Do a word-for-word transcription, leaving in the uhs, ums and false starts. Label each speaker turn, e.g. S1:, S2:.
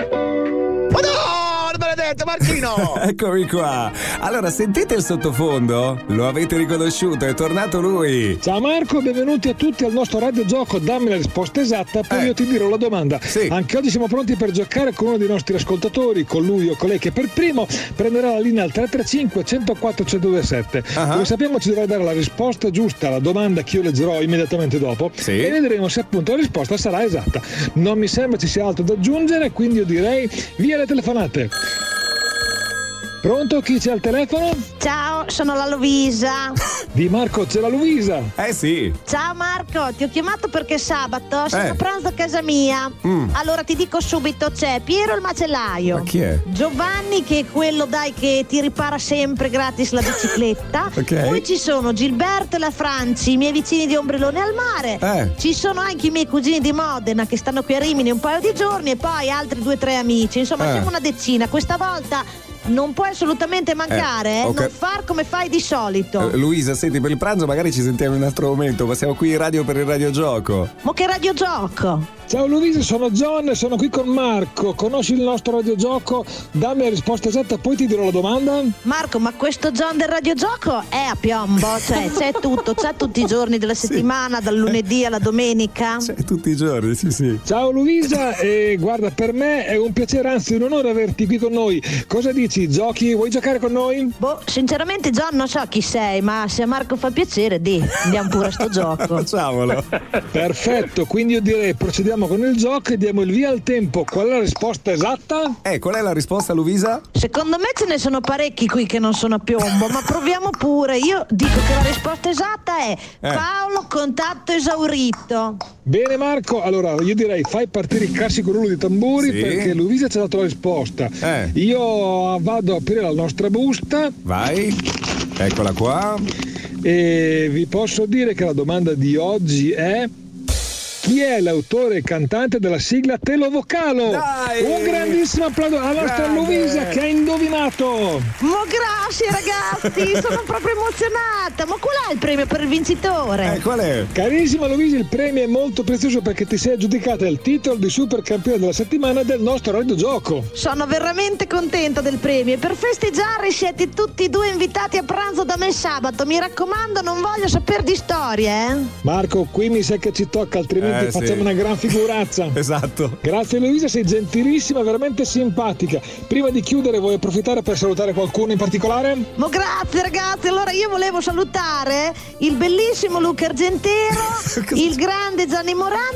S1: Benedetto Marchino!
S2: Eccomi qua. Allora, sentite il sottofondo? Lo avete riconosciuto, è tornato lui.
S3: Ciao Marco, benvenuti a tutti al nostro radiogioco. Dammi la risposta esatta, poi
S2: Eh.
S3: io ti dirò la domanda.
S2: Sì.
S3: Anche oggi siamo pronti per giocare con uno dei nostri ascoltatori, con lui o con lei che per primo prenderà la linea al tre tre cinque uno zero quattro uno zero due sette.
S2: Ah.
S3: Come sappiamo ci dovrà dare la risposta giusta alla domanda che io leggerò immediatamente dopo.
S2: Sì.
S3: E vedremo se appunto la risposta sarà esatta. Non mi sembra ci sia altro da aggiungere, quindi io direi via le telefonate. Pronto? Chi c'è al telefono?
S4: Ciao, sono la Luisa.
S3: Di Marco c'è la Luisa.
S2: Eh sì.
S4: Ciao Marco, ti ho chiamato perché sabato sono
S2: Eh.
S4: a pranzo a casa mia.
S2: Mm.
S4: Allora ti dico subito, c'è Piero il macellaio.
S2: Ma chi è?
S4: Giovanni, che è quello dai che ti ripara sempre gratis la bicicletta.
S2: Ok.
S4: Poi ci sono Gilberto e la Franci, i miei vicini di Ombrellone al mare.
S2: Eh.
S4: Ci sono anche i miei cugini di Modena che stanno qui a Rimini un paio di giorni e poi altri due o tre amici. Insomma,
S2: Eh.
S4: siamo una decina. Questa volta non puoi assolutamente mancare,
S2: Eh,
S4: eh,
S2: ok.
S4: non far come fai di solito.
S2: Eh, Luisa, senti, per il pranzo magari ci sentiamo in un altro momento, ma siamo qui in radio per il radiogioco.
S4: Ma che radiogioco?
S3: Ciao Luisa, sono John e sono qui con Marco. Conosci il nostro radiogioco? Dammi la risposta esatta, poi ti dirò la domanda.
S4: Marco, ma questo John del radiogioco è a piombo, cioè c'è tutto, c'è tutti i giorni della settimana, dal lunedì alla domenica.
S2: Cioè, tutti i giorni, sì, sì.
S3: Ciao Luisa, e guarda, per me è un piacere, anzi un onore averti qui con noi. Cosa dici? Giochi? Vuoi giocare con noi?
S4: Boh, sinceramente John non so chi sei, ma se a Marco fa piacere, di, andiamo pure a sto gioco.
S2: Facciamolo.
S3: Perfetto, quindi io direi procediamo con il gioco e diamo il via al tempo. Qual è la risposta esatta?
S2: Eh, qual è la risposta, Luisa?
S4: Secondo me ce ne sono parecchi qui che non sono a piombo, ma proviamo pure. Io dico che la risposta esatta è Paolo, contatto esaurito.
S3: Bene Marco, allora io direi fai partire il classico rullo di tamburi,
S2: Sì.
S3: perché Luisa ci ha dato la risposta.
S2: Eh.
S3: Io vado a aprire la nostra busta
S2: Vai. Eccola qua.
S3: e vi posso dire che la domanda di oggi è: chi è l'autore e cantante della sigla Telo Vocalo?
S2: Dai!
S3: Un grandissimo applauso alla nostra
S2: Grande!
S3: Luisa che ha indovinato.
S4: Ma grazie ragazzi, sono proprio emozionata. Ma qual è il premio per il vincitore?
S2: Eh, qual è?
S3: Carissima Luisa, il premio è molto prezioso perché ti sei aggiudicata il titolo di super campione della settimana del nostro radiogioco.
S4: Sono veramente contenta del premio e per festeggiare siete tutti e due invitati a pranzo da me sabato. Mi raccomando, non voglio sapere di storie, eh?
S3: Marco, qui mi sa che ci tocca, altrimenti
S2: Eh,
S3: facciamo
S2: sì.
S3: una gran figurazza.
S2: Esatto.
S3: Grazie Luisa, sei gentilissima, veramente simpatica. Prima di chiudere vuoi approfittare per salutare qualcuno in particolare?
S4: Ma grazie ragazzi, allora io volevo salutare il bellissimo Luca Argentero, il grande Gianni Morandi